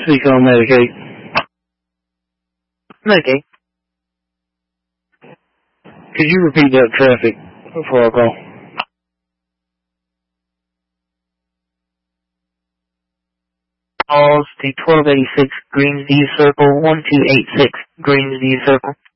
Speak on Medicaid. Medicaid. Could you repeat that traffic before I call? Calls to 1286 Greensview Circle, 1286 Greensview Circle.